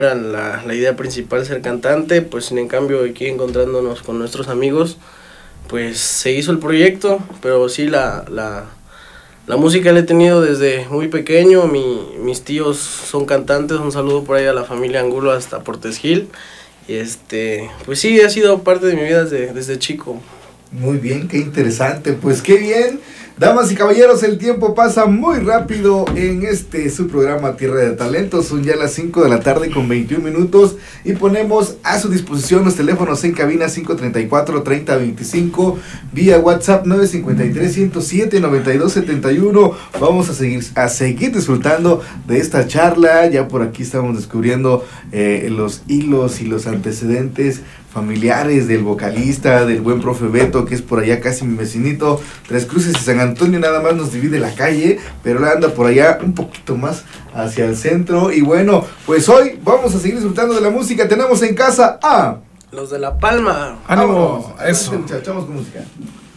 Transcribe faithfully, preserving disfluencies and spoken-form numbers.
Era la, la idea principal ser cantante, pues sin en cambio aquí encontrándonos con nuestros amigos, pues se hizo el proyecto, pero sí la, la, la música la he tenido desde muy pequeño. Mi, mis tíos son cantantes, un saludo por ahí a la familia Angulo hasta Portes Gil, y este, pues sí, ha sido parte de mi vida desde, desde chico. Muy bien, qué interesante, pues qué bien. Damas y caballeros, el tiempo pasa muy rápido en este su programa Tierra de Talentos. Son ya las cinco de la tarde con veintiún minutos y ponemos a su disposición los teléfonos en cabina cinco treinta y cuatro, treinta veinticinco, vía WhatsApp nueve cincuenta y tres, ciento siete, noventa y dos setenta y uno. Vamos a seguir, a seguir disfrutando de esta charla. Ya por aquí estamos descubriendo eh, los hilos y los antecedentes familiares del vocalista, del buen profe Beto, que es por allá casi mi vecinito. Tres Cruces y San Antonio nada más nos divide la calle, pero él anda por allá un poquito más hacia el centro. Y bueno, pues hoy vamos a seguir disfrutando de la música. Tenemos en casa a... Los de La Palma. ¡Ánimo! Vamos, Eso. muchachos, vamos con música.